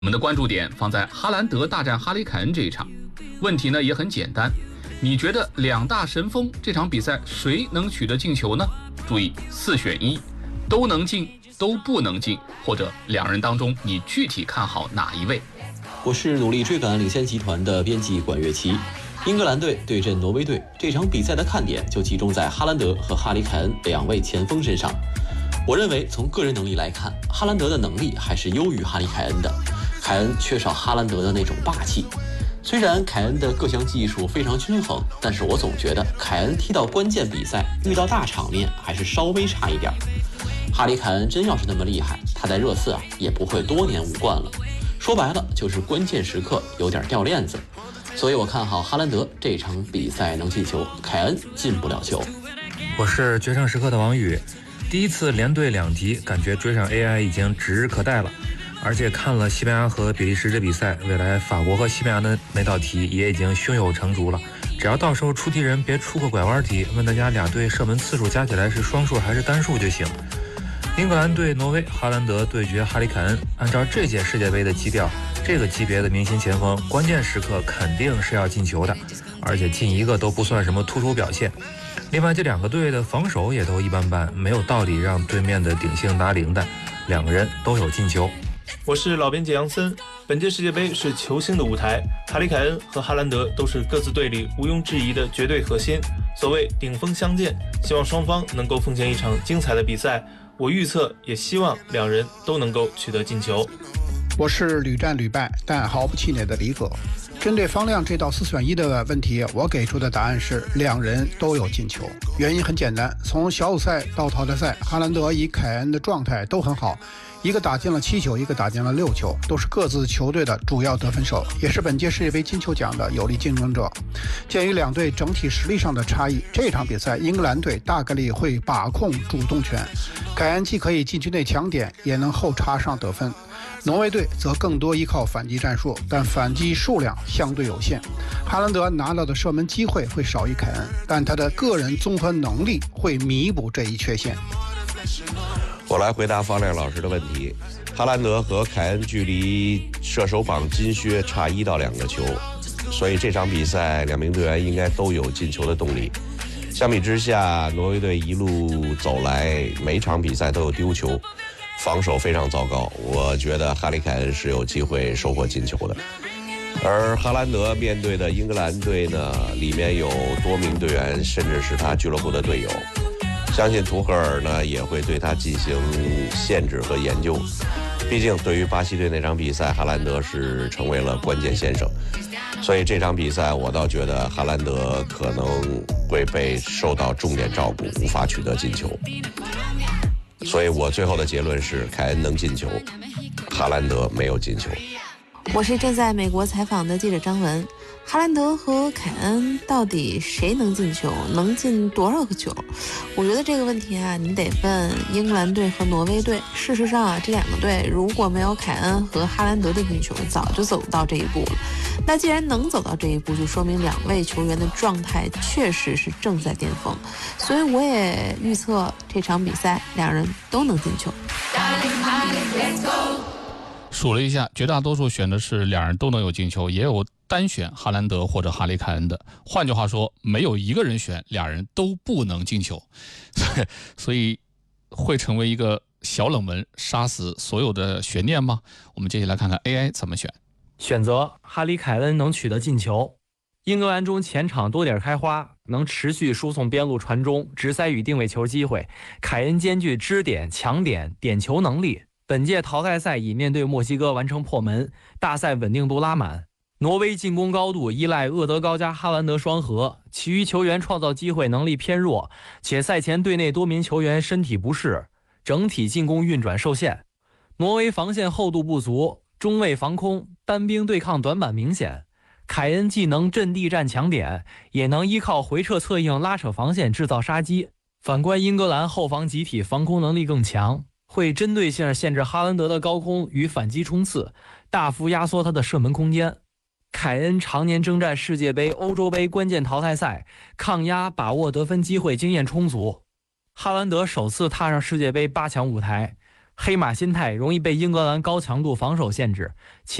我们的关注点放在哈兰德大战哈里凯恩这一场，问题呢也很简单，你觉得两大神锋这场比赛谁能取得进球呢？注意4选1，都能进，都不能进，或者两人当中你具体看好哪一位？ 我是努力追赶领先集团的编辑管乐琪。英格兰队对阵挪威队，这场比赛的看点就集中在哈兰德和哈里凯恩两位前锋身上。我认为从个人能力来看，哈兰德的能力还是优于哈里凯恩的。凯恩缺少哈兰德的那种霸气。虽然凯恩的各项技术非常均衡，但是我总觉得凯恩踢到关键比赛，遇到大场面还是稍微差一点。哈里凯恩真要是那么厉害，他在热刺也不会多年无冠了。说白了就是关键时刻有点掉链子。所以我看好哈兰德这场比赛能进球，凯恩进不了球。 我是决胜时刻的王宇。第一次连对2题，感觉追上 AI 已经指日可待了。而且看了西班牙和比利时这比赛，未来法国和西班牙的那道题也已经胸有成竹了。只要到时候出题人别出个拐弯题，问大家俩队射门次数加起来是双数还是单数就行。英格兰对挪威，哈兰德对决哈里凯恩。按照这届世界杯的基调，这个级别的明星前锋，关键时刻肯定是要进球的，而且进一个都不算什么突出表现。另外，这两个队的防守也都一般般，没有道理让对面的顶星拿0的，两个人都有进球。 我是老编辑杨森。本届世界杯是球星的舞台，哈里凯恩和哈兰德都是各自队里毋庸置疑的绝对核心。所谓顶峰相见，希望双方能够奉献一场精彩的比赛。我预测也希望两人都能够取得进球。 我是屡战屡败但毫不气馁的李葛。针对方亮这道4选1的问题，我给出的答案是两人都有进球。原因很简单，从小组赛到淘汰赛，哈兰德与凯恩的状态都很好，一个打进了7球，一个打进了6球，都是各自球队的主要得分手，也是本届世界杯金球奖的有力竞争者。鉴于两队整体实力上的差异，这场比赛英格兰队大概率会把控主动权，凯恩既可以禁区内抢点，也能后插上得分。挪威队则更多依靠反击战术，但反击数量相对有限。哈兰德拿到的射门机会会少于凯恩，但他的个人综合能力会弥补这一缺陷。 我来回答方亮老师的问题。哈兰德和凯恩距离射手榜金靴差1到2个球，所以这场比赛两名队员应该都有进球的动力。相比之下，挪威队一路走来每场比赛都有丢球，防守非常糟糕，我觉得哈里凯恩是有机会收获进球的。而哈兰德面对的英格兰队呢，里面有多名队员甚至是他俱乐部的队友，相信图赫尔呢也会对他进行限制和研究。毕竟对于巴西队那场比赛，哈兰德是成为了关键先生，所以这场比赛我倒觉得哈兰德可能会被受到重点照顾，无法取得进球。所以我最后的结论是凯恩能进球，哈兰德没有进球。 我是正在美国采访的记者张文。哈兰德和凯恩到底谁能进球，能进多少个球？我觉得这个问题啊，你得问英格兰队和挪威队。事实上啊，这两个队如果没有凯恩和哈兰德的进球，早就走到这一步了。那既然能走到这一步，就说明两位球员的状态确实是正在巅峰。所以我也预测这场比赛两人都能进球。 数了一下，绝大多数选的是两人都能有进球，也有单选哈兰德或者哈里凯恩的。换句话说，没有一个人选俩人都不能进球，所以会成为一个小冷门，杀死所有的悬念吗？我们接下来看看 AI 怎么选。 选择哈里凯恩能取得进球。英格兰中前场多点开花，能持续输送边路传中、直塞与定位球机会。凯恩兼具支点、抢点、点球能力。本届淘汰赛已面对墨西哥完成破门，大赛稳定度拉满。挪威进攻高度依赖厄德高加哈兰德双核，其余球员创造机会能力偏弱，且赛前队内多名球员身体不适，整体进攻运转受限。挪威防线厚度不足，中卫防空、单兵对抗短板明显。凯恩既能阵地战抢点，也能依靠回撤策应拉扯防线制造杀机。反观英格兰后防集体防空能力更强，会针对性限制哈兰德的高空与反击冲刺，大幅压缩他的射门空间。凯恩常年征战世界杯、欧洲杯关键淘汰赛，抗压、把握得分机会经验充足。哈兰德首次踏上世界杯8强舞台， 黑马心态容易被英格兰高强度防守限制。